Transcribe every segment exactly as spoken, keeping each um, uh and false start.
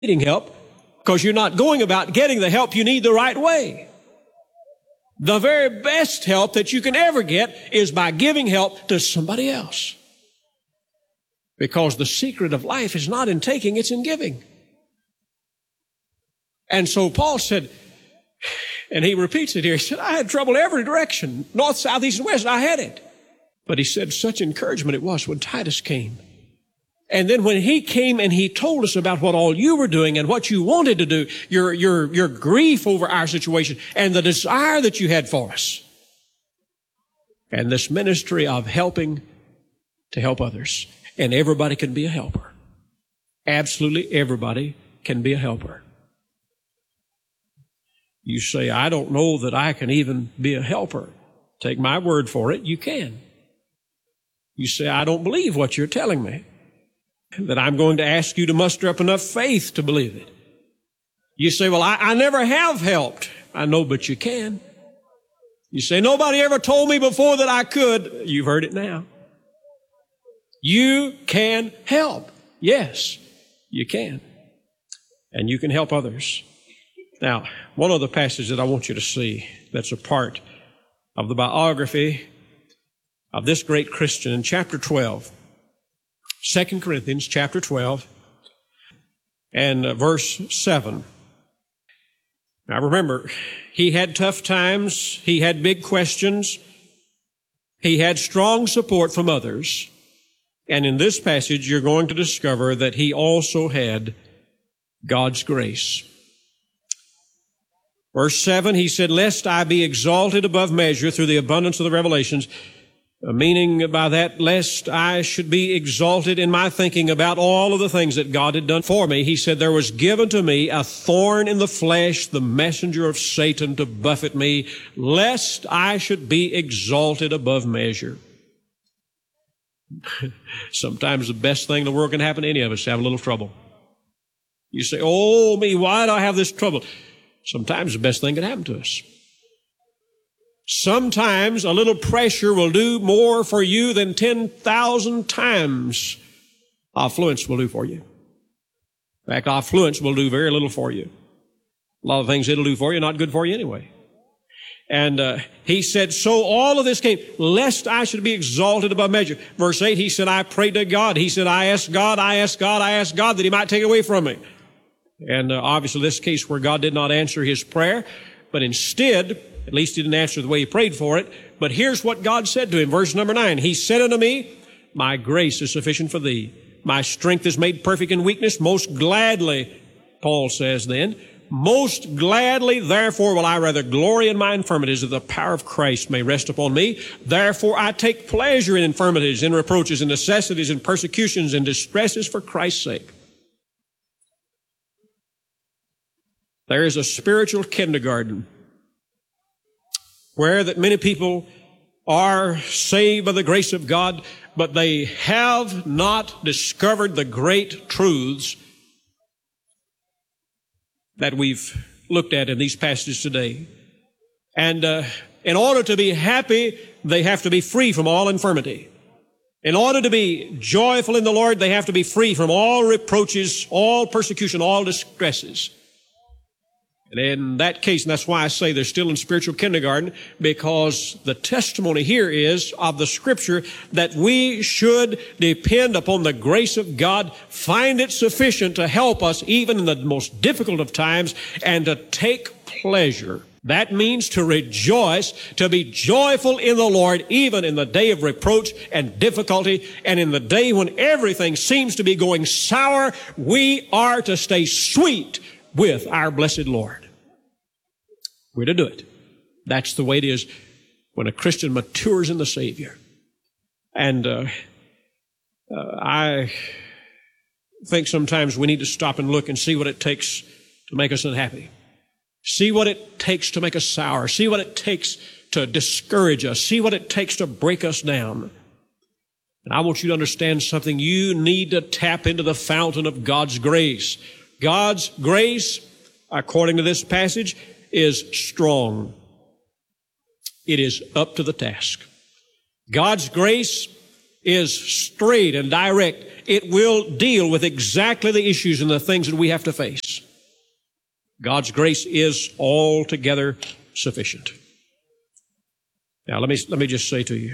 needing help because you're not going about getting the help you need the right way. The very best help that you can ever get is by giving help to somebody else. Because the secret of life is not in taking, it's in giving. And so Paul said, and he repeats it here, he said, I had trouble every direction, north, south, east, and west, I had it. But he said such encouragement it was when Titus came. And then when he came and he told us about what all you were doing and what you wanted to do, your, your, your grief over our situation and the desire that you had for us. And this ministry of helping to help others. And everybody can be a helper. Absolutely everybody can be a helper. You say, I don't know that I can even be a helper. Take my word for it, you can. You say, I don't believe what you're telling me. That I'm going to ask you to muster up enough faith to believe it. You say, well, I, I never have helped. I know, but you can. You say, nobody ever told me before that I could. You've heard it now. You can help. Yes, you can. And you can help others. Now, one other passage that I want you to see that's a part of the biography of this great Christian in chapter twelve. Second Corinthians chapter twelve and uh, verse seven. Now remember, he had tough times. He had big questions. He had strong support from others. And in this passage, you're going to discover that he also had God's grace. Verse seven, he said, lest I be exalted above measure through the abundance of the revelations. Meaning by that, lest I should be exalted in my thinking about all of the things that God had done for me. He said, there was given to me a thorn in the flesh, the messenger of Satan to buffet me, lest I should be exalted above measure. Sometimes the best thing in the world can happen to any of us is have a little trouble. You say, oh me, why do I have this trouble? Sometimes the best thing can happen to us. Sometimes a little pressure will do more for you than ten thousand times affluence will do for you. In fact, affluence will do very little for you. A lot of things it'll do for you, not good for you anyway. And uh, he said, so all of this came, lest I should be exalted above measure. Verse eight, he said, I prayed to God. He said, I asked God, I asked God, I asked God that he might take it away from me. And uh, obviously this case where God did not answer his prayer, but instead, at least he didn't answer the way he prayed for it. But here's what God said to him, verse number nine. He said unto me, my grace is sufficient for thee. My strength is made perfect in weakness. Most gladly, Paul says then, most gladly, therefore, will I rather glory in my infirmities, that the power of Christ may rest upon me. Therefore, I take pleasure in infirmities, in reproaches, in necessities, in persecutions, in distresses for Christ's sake. There is a spiritual kindergarten where that many people are saved by the grace of God, but they have not discovered the great truths that we've looked at in these passages today. And uh, in order to be happy, they have to be free from all infirmity. In order to be joyful in the Lord, they have to be free from all reproaches, all persecution, all distresses. And in that case, and that's why I say they're still in spiritual kindergarten, because the testimony here is of the Scripture that we should depend upon the grace of God, find it sufficient to help us even in the most difficult of times, and to take pleasure. That means to rejoice, to be joyful in the Lord, even in the day of reproach and difficulty, and in the day when everything seems to be going sour. We are to stay sweet with our blessed Lord. We're to do it. That's the way it is when a Christian matures in the Savior. And uh, uh, I think sometimes we need to stop and look and see what it takes to make us unhappy. See what it takes to make us sour. See what it takes to discourage us. See what it takes to break us down. And I want you to understand something. You need to tap into the fountain of God's grace. God's grace, according to this passage, is strong. It is up to the task. God's grace is straight and direct. It will deal with exactly the issues and the things that we have to face. God's grace is altogether sufficient. Now, let me, let me just say to you,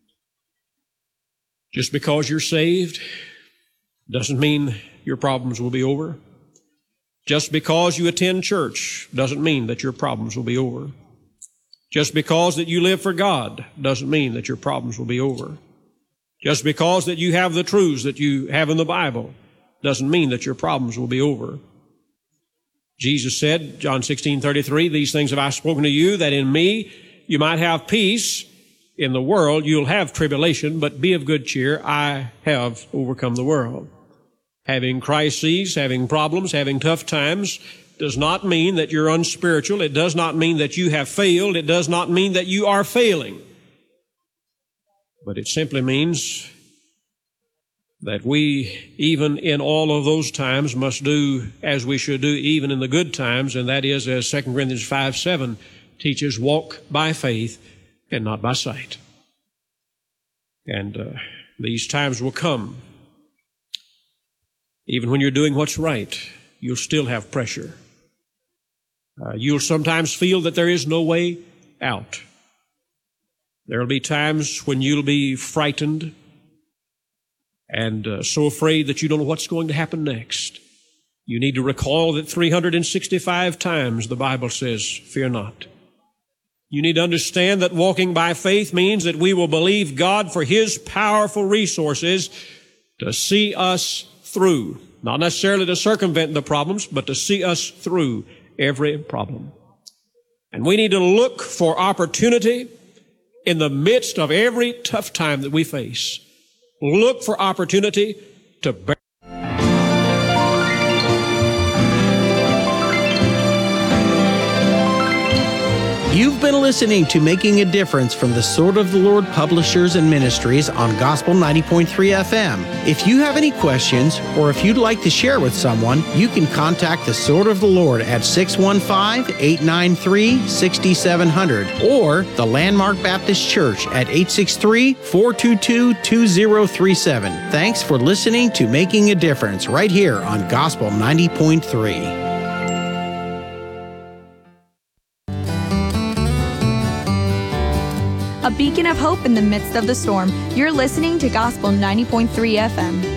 just because you're saved doesn't mean your problems will be over. Just because you attend church doesn't mean that your problems will be over. Just because that you live for God doesn't mean that your problems will be over. Just because that you have the truths that you have in the Bible doesn't mean that your problems will be over. Jesus said, John sixteen thirty-three, these things have I spoken to you, that in me you might have peace. In the world you'll have tribulation, but be of good cheer. I have overcome the world. Having crises, having problems, having tough times does not mean that you're unspiritual. It does not mean that you have failed. It does not mean that you are failing. But it simply means that we, even in all of those times, must do as we should do even in the good times, and that is, as Second Corinthians five seven teaches, walk by faith and not by sight. And uh, these times will come. Even when you're doing what's right, you'll still have pressure. Uh, you'll sometimes feel that there is no way out. There will be times when you'll be frightened and uh, so afraid that you don't know what's going to happen next. You need to recall that three hundred sixty-five times the Bible says, fear not. You need to understand that walking by faith means that we will believe God for His powerful resources to see us through. Not necessarily to circumvent the problems, but to see us through every problem. And we need to look for opportunity in the midst of every tough time that we face. Look for opportunity to bear. You've been listening to Making a Difference from the Sword of the Lord Publishers and Ministries on Gospel ninety point three F M. If you have any questions or if you'd like to share with someone, you can contact the Sword of the Lord at six one five, eight nine three, six seven zero zero or the Landmark Baptist Church at eight six three, four two two, two zero three seven. Thanks for listening to Making a Difference right here on Gospel ninety point three. A beacon of hope in the midst of the storm. You're listening to Gospel ninety point three F M.